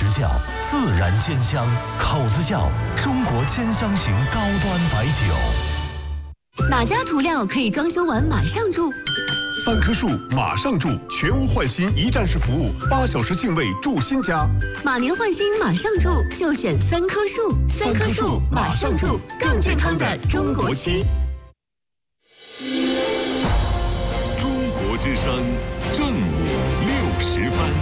实窖自然鲜香，口子窖中国兼香型高端白酒。 哪家涂料可以装修完马上住 ？3棵树马上住，全屋换新一站式服务，8小时净位住新家。 马年换新马上住，就选3棵树。3棵树马上住，更健康的中国区。 中国之声正午60分。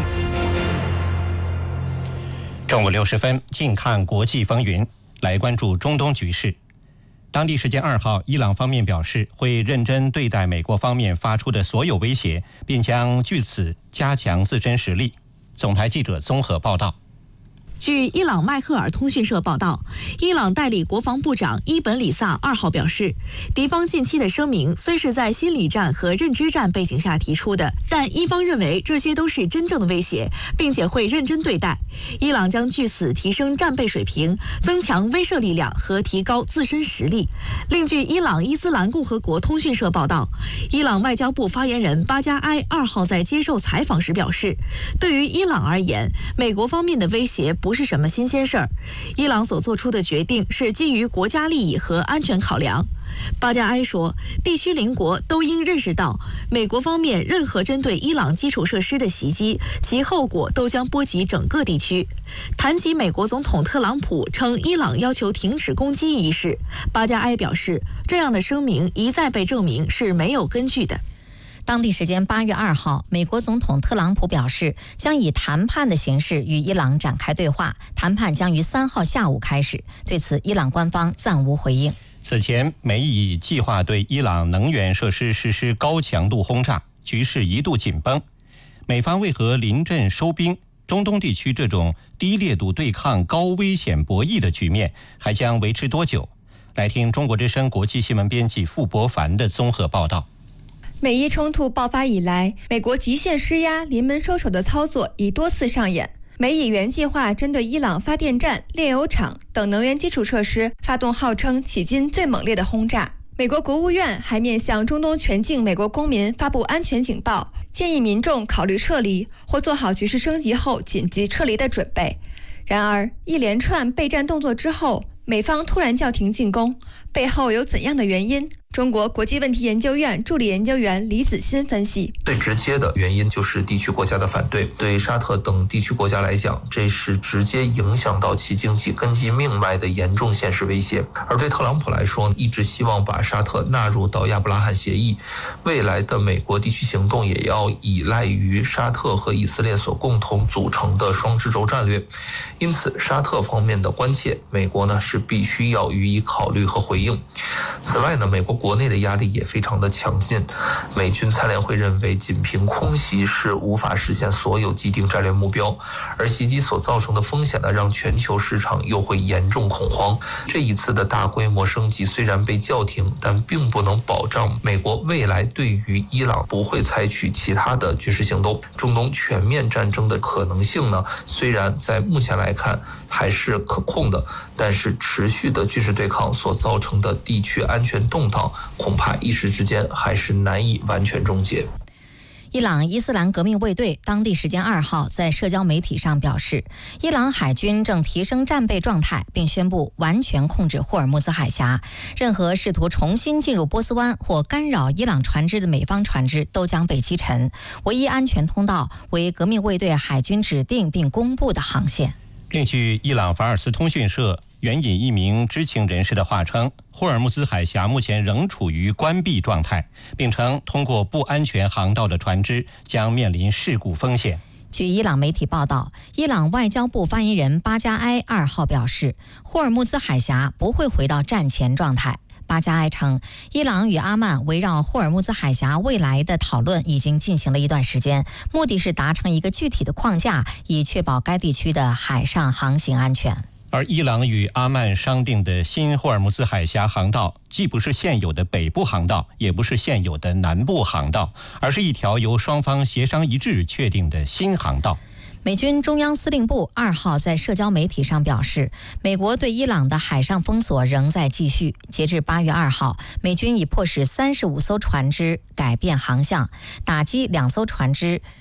正午60分，近看国际风云，来关注中东局势。当地时间2号，伊朗方面表示会认真对待美国方面发出的所有威胁，并将据此加强自身实力。总台记者综合报道。 据伊朗迈赫尔通讯社报道，伊朗代理国防部长伊本里萨2号表示，敌方近期的声明虽是在心理战和认知战背景下提出的，但伊方认为这些都是真正的威胁，并且会认真对待。伊朗将据此提升战备水平，增强威慑力量和提高自身实力。另据伊朗伊斯兰共和国通讯社报道，伊朗外交部发言人巴加埃2号在接受采访时表示，对于伊朗而言，美国方面的威胁不是什么新鲜事儿，伊朗所做出的决定是基于国家利益和安全考量。巴加埃说，地区邻国都应认识到，美国方面任何针对伊朗基础设施的袭击，其后果都将波及整个地区。谈及美国总统特朗普称伊朗要求停止攻击一事，巴加埃表示，这样的声明一再被证明是没有根据的。 当地时间8月2号，美国总统特朗普表示，将以谈判的形式与伊朗展开对话，谈判将于3号下午开始。对此，伊朗官方暂无回应。 此前，美以计划对伊朗能源设施实施高强度轰炸，局势一度紧绷。美方为何临阵收兵？中东地区这种低烈度对抗、高危险博弈的局面还将维持多久？来听中国之声国际新闻编辑傅博凡的综合报道。 美伊冲突爆发以来，美国极限施压、临门收手的操作已多次上演。美以原计划针对伊朗发电站、炼油厂等能源基础设施发动号称迄今最猛烈的轰炸。美国国务院还面向中东全境美国公民发布安全警报，建议民众考虑撤离或做好局势升级后紧急撤离的准备。然而，一连串备战动作之后，美方突然叫停进攻，背后有怎样的原因？中国国际问题研究院助理研究员李子欣分析， 最直接的原因就是地区国家的反对。对沙特等地区国家来讲，这是直接影响到其经济根基命脉的严重现实威胁。而对特朗普来说，一直希望把沙特纳入到亚伯拉罕协议，未来的美国地区行动也要依赖于沙特和以色列所共同组成的双支轴战略。因此，沙特方面的关切，美国呢是必须要予以考虑和回应。此外呢，美国国内的压力也非常的强劲。美军参联会认为，仅凭空袭是无法实现所有既定战略目标，而袭击所造成的风险呢，让全球市场又会严重恐慌。这一次的大规模升级虽然被叫停，但并不能保障美国未来对于伊朗不会采取其他的军事行动。中东全面战争的可能性呢，虽然在目前来看还是可控的，但是持续的军事对抗所造成的地区安全动荡，恐怕一时之间还是难以完全终结。 伊朗伊斯兰革命卫队当地时间2号在社交媒体上表示，伊朗海军正提升战备状态，并宣布完全控制霍尔木兹海峡。任何试图重新进入波斯湾或干扰伊朗船只的美方船只都将被击沉。唯一安全通道为革命卫队海军指定并公布的航线。 另据伊朗法尔斯通讯社援引一名知情人士的话称，霍尔木兹海峡目前仍处于关闭状态，并称通过不安全航道的船只将面临事故风险。 据伊朗媒体报道，伊朗外交部发言人巴加埃2号表示，霍尔木兹海峡不会回到战前状态。巴加埃称，伊朗与阿曼围绕霍尔木兹海峡未来的讨论已经进行了一段时间，目的是达成一个具体的框架，以确保该地区的海上航行安全。 而伊朗与阿曼商定的新霍尔木兹海峡航道，既不是现有的北部航道，也不是现有的南部航道，而是一条由双方协商一致确定的新航道。 美军中央司令部2号在社交媒体上表示，美国对伊朗的海上封锁仍在继续。截至8月2号，美军已迫使35艘船只改变航向，打击2艘船只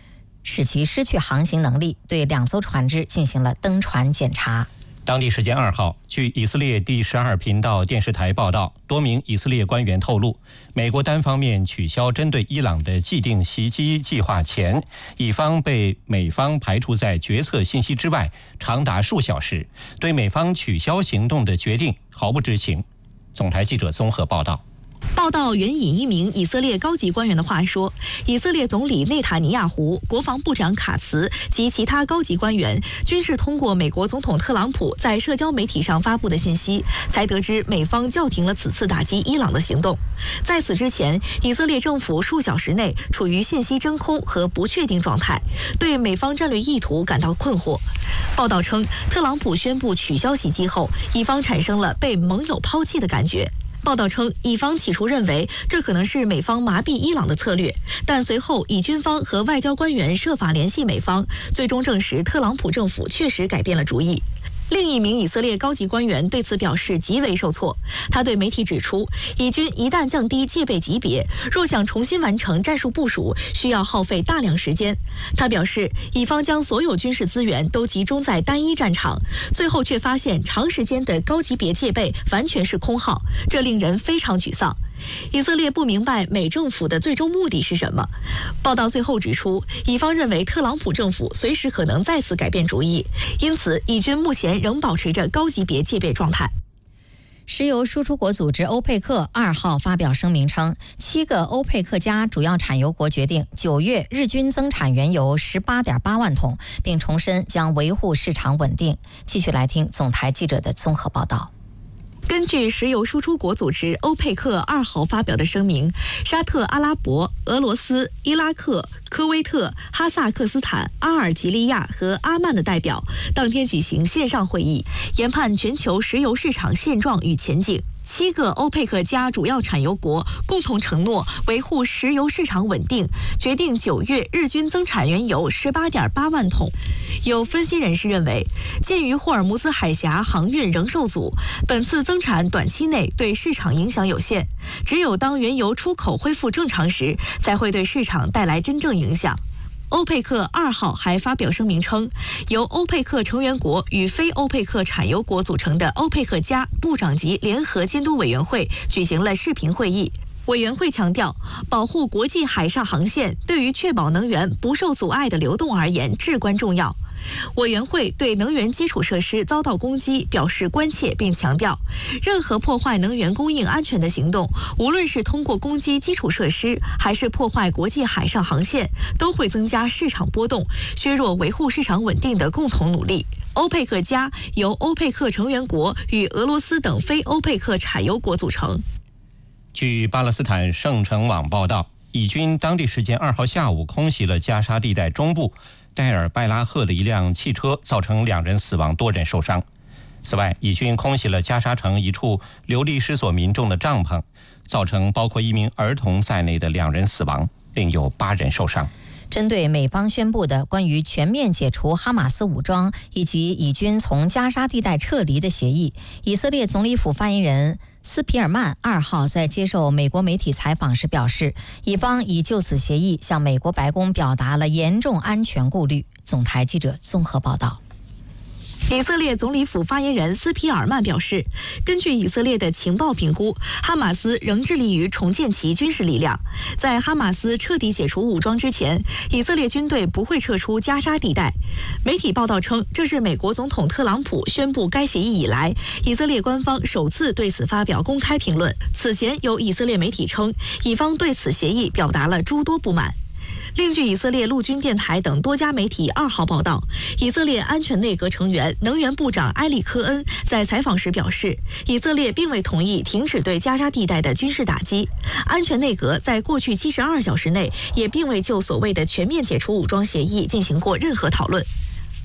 使其失去航行能力，对2艘船只进行了登船检查。 当地时间2号，据以色列第12频道电视台报道，多名以色列官员透露，美国单方面取消针对伊朗的既定袭击计划前，以方被美方排除在决策信息之外长达数小时，对美方取消行动的决定毫不知情。总台记者综合报道。 报道援引一名以色列高级官员的话说，以色列总理内塔尼亚胡、国防部长卡茨及其他高级官员均是通过美国总统特朗普在社交媒体上发布的信息，才得知美方叫停了此次打击伊朗的行动。在此之前，以色列政府数小时内处于信息真空和不确定状态，对美方战略意图感到困惑。报道称，特朗普宣布取消袭击后，以方产生了被盟友抛弃的感觉。报道称，以方起初认为这可能是美方麻痹伊朗的策略，但随后以军方和外交官员设法联系美方，最终证实特朗普政府确实改变了主意。另一名以色列高级官员对此表示极为受挫，他对媒体指出，以军一旦降低戒备级别，若想重新完成战术部署，需要耗费大量时间。他表示，以方将所有军事资源都集中在单一战场，最后却发现长时间的高级别戒备完全是空号，这令人非常沮丧。以色列不明白美政府的最终目的是什么。报道最后指出，以方认为特朗普政府随时可能再次改变主意，因此以军目前仍保持着高级别戒备状态。 石油输出国组织欧佩克2号发表声明称，7个欧佩克加主要产油国决定9月日均增产原油18.8万桶，并重申将维护市场稳定。继续来听总台记者的综合报道。 根据石油输出国组织欧佩克2号发表的声明，沙特阿拉伯、俄罗斯、伊拉克、科威特、哈萨克斯坦、阿尔及利亚和阿曼的代表当天举行线上会议，研判全球石油市场现状与前景。7个欧佩克加主要产油国共同承诺维护石油市场稳定，决定9月日均增产原油18.8万桶。有分析人士认为，鉴于霍尔木兹海峡航运仍受阻，本次增产短期内对市场影响有限，只有当原油出口恢复正常时，才会对市场带来真正影响。欧佩克2号还发表声明称，由欧佩克成员国与非欧佩克产油国组成的欧佩克加部长级联合监督委员会举行了视频会议。委员会强调，保护国际海上航线对于确保能源不受阻碍的流动而言至关重要。委员会对能源基础设施遭到攻击表示关切，并强调，任何破坏能源供应安全的行动，无论是通过攻击基础设施，还是破坏国际海上航线，都会增加市场波动，削弱维护市场稳定的共同努力。欧佩克加由欧佩克成员国与俄罗斯等非欧佩克产油国组成。 据巴勒斯坦圣城网报道，以军当地时间2号下午空袭了加沙地带中部戴尔拜拉赫的一辆汽车，造成2人死亡，多人受伤。此外，以军空袭了加沙城一处流离失所民众的帐篷，造成包括1名儿童在内的2人死亡，另有8人受伤。 针对美方宣布的关于全面解除哈马斯武装以及以军从加沙地带撤离的协议，以色列总理府发言人斯皮尔曼2号在接受美国媒体采访时表示，以方已就此协议向美国白宫表达了严重安全顾虑。总台记者综合报道。 以色列总理府发言人斯皮尔曼表示，根据以色列的情报评估，哈马斯仍致力于重建其军事力量。在哈马斯彻底解除武装之前，以色列军队不会撤出加沙地带。媒体报道称，这是美国总统特朗普宣布该协议以来，以色列官方首次对此发表公开评论。此前有以色列媒体称，以方对此协议表达了诸多不满。另据以色列陆军电台等多家媒体2号报道，以色列安全内阁成员能源部长埃里科恩在采访时表示，以色列并未同意停止对加沙地带的军事打击。安全内阁在过去72小时内也并未就所谓的全面解除武装协议进行过任何讨论。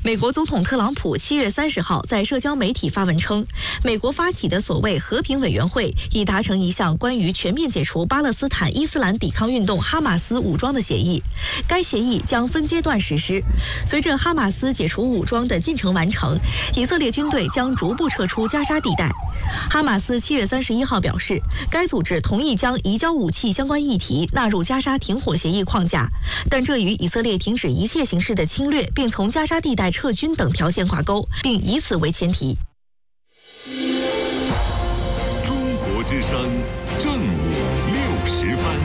美国总统特朗普7月30号在社交媒体发文称，美国发起的所谓和平委员会已达成一项关于全面解除巴勒斯坦伊斯兰抵抗运动哈马斯武装的协议，该协议将分阶段实施。随着哈马斯解除武装的进程完成，以色列军队将逐步撤出加沙地带。哈马斯7月31号表示，该组织同意将移交武器相关议题纳入加沙停火协议框架，但这与以色列停止一切形式的侵略并从加沙地带撤军等条件挂钩，并以此为前提。 中国之声正午60分。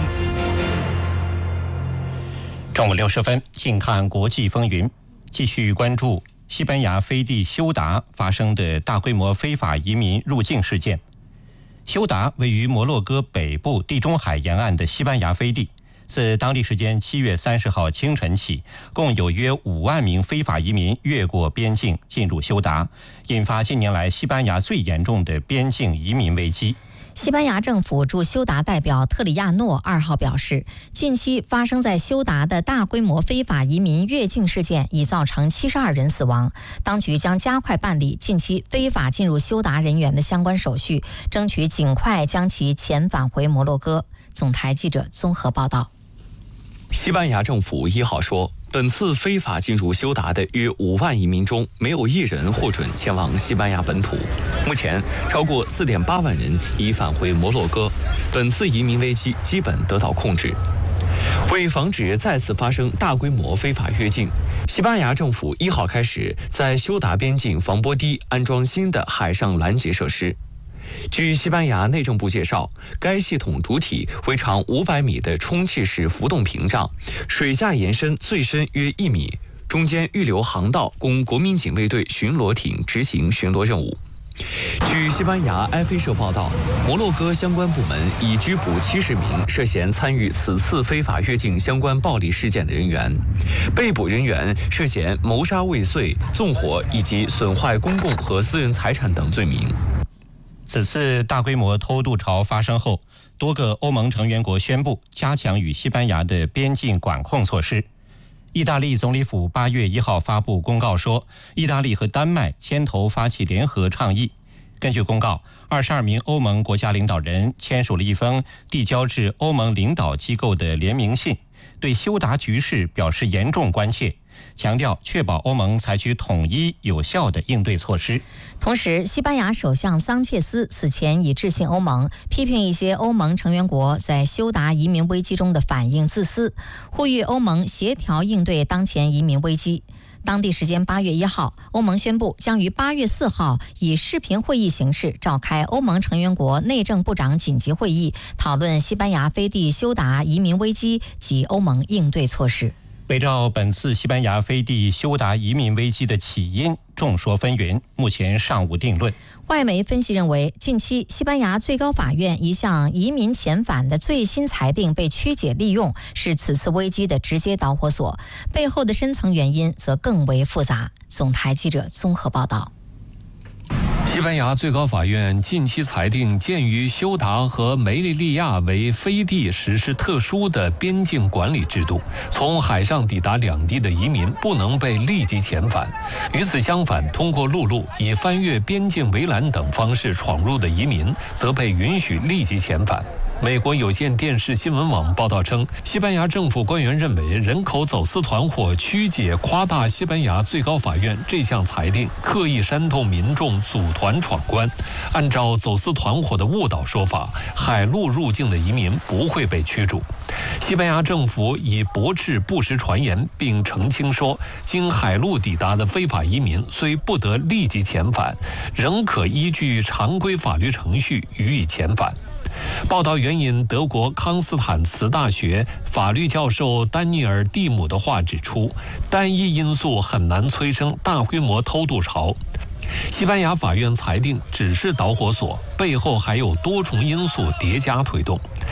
正午60分，近看国际风云，继续关注西班牙飞地休达发生的大规模非法移民入境事件。休达位于摩洛哥北部地中海沿岸的西班牙飞地，自当地时间7月30号清晨起，共有约5万名非法移民越过边境进入休达，引发近年来西班牙最严重的边境移民危机。 西班牙政府驻休达代表特里亚诺2号表示，近期发生在休达的大规模非法移民越境事件已造成72人死亡，当局将加快办理近期非法进入休达人员的相关手续，争取尽快将其遣返回摩洛哥。总台记者综合报道。 西班牙政府1号说，本次非法进入休达的约5万移民中，没有1人获准前往西班牙本土。目前，超过4.8万人已返回摩洛哥，本次移民危机基本得到控制。为防止再次发生大规模非法越境，西班牙政府1号开始在休达边境防波堤安装新的海上拦截设施。据西班牙内政部介绍，该系统主体为长500米的充气式浮动屏障，水下延伸最深约1米，中间预留航道供国民警卫队巡逻艇执行巡逻任务。据西班牙埃菲社报道，摩洛哥相关部门已拘捕70名涉嫌参与此次非法越境相关暴力事件的人员，被捕人员涉嫌谋杀未遂、纵火以及损坏公共和私人财产等罪名。 此次大规模偷渡潮发生后，多个欧盟成员国宣布加强与西班牙的边境管控措施。意大利总理府8月1号发布公告说，意大利和丹麦牵头发起联合倡议。根据公告，22名欧盟国家领导人签署了一封递交至欧盟领导机构的联名信，对休达局势表示严重关切，强调确保欧盟采取统一有效的应对措施。 同时，西班牙首相桑切斯此前已致信欧盟，批评一些欧盟成员国在休达移民危机中的反应自私，呼吁欧盟协调应对当前移民危机。当地时间8月1号，欧盟宣布将于8月4号以视频会议形式召开欧盟成员国内政部长紧急会议，讨论西班牙飞地休达移民危机及欧盟应对措施。 围绕本次西班牙飞地休达移民危机的起因，众说纷纭，目前尚无定论。 外媒分析认为，近期西班牙最高法院一项移民遣返的最新裁定被曲解利用，是此次危机的直接导火索，背后的深层原因则更为复杂。总台记者综合报道。 西班牙最高法院近期裁定，鉴于休达和梅利利亚为飞地实施特殊的边境管理制度，从海上抵达两地的移民不能被立即遣返。与此相反，通过陆路以翻越边境围栏等方式闯入的移民，则被允许立即遣返。美国有线电视新闻网报道称，西班牙政府官员认为人口走私团伙曲解夸大西班牙最高法院这项裁定，刻意煽动民众组团闯关。按照走私团伙的误导说法，海路入境的移民不会被驱逐。西班牙政府已驳斥不实传言，并澄清说，经海路抵达的非法移民虽不得立即遣返，仍可依据常规法律程序予以遣返。报道援引德国康斯坦茨大学法律教授丹尼尔·蒂姆的话指出，单一因素很难催生大规模偷渡潮。西班牙法院裁定只是导火索，背后还有多重因素叠加推动。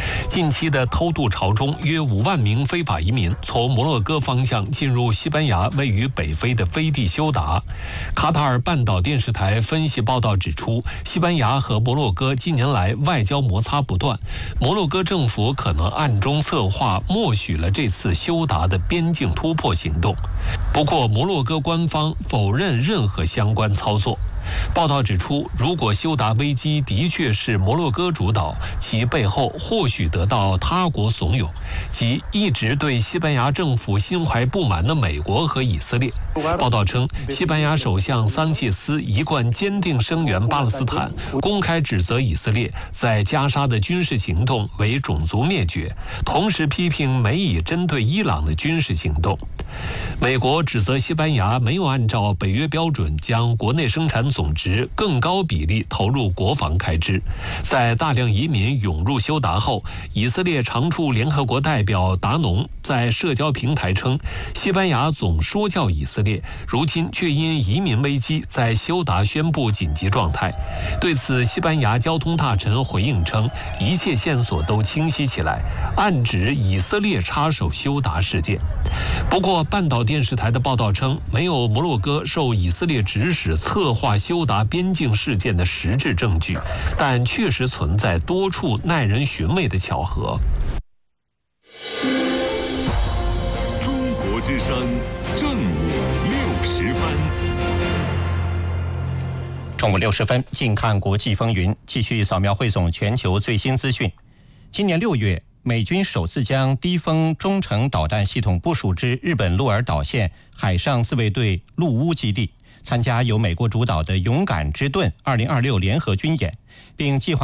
近期的偷渡潮中，约5万名非法移民从摩洛哥方向进入西班牙位于北非的飞地休达。卡塔尔半岛电视台分析报道指出，西班牙和摩洛哥近年来外交摩擦不断，摩洛哥政府可能暗中策划默许了这次休达的边境突破行动。不过，摩洛哥官方否认任何相关操作。报道指出，如果休达危机的确是摩洛哥主导，其背后或许得到他国怂恿，即一直对西班牙政府心怀不满的美国和以色列。报道称，西班牙首相桑切斯一贯坚定声援巴勒斯坦，公开指责以色列在加沙的军事行动为种族灭绝，同时批评美以针对伊朗的军事行动。美国指责西班牙没有按照北约标准将国内生产总值更高比例投入国防开支。在大量移民涌入休达后，以色列常驻联合国代表达农在社交平台称，西班牙总说教以色列，如今却因移民危机在休达宣布紧急状态。对此，西班牙交通大臣回应称，一切线索都清晰起来，暗指以色列插手休达事件。不过，半岛电视台的报道称，没有摩洛哥受以色列指使策划休达边境事件的实质证据，但确实存在多处耐人寻味的巧合。 中国之声正午60分。 中午60分，近看国际风云，继续扫描汇总全球最新资讯。今年6月，美军首次将低风中程导弹系统部署至日本鹿儿岛县海上自卫队陆屋基地，参加由美国主导的勇敢之盾2026联合军演，并计划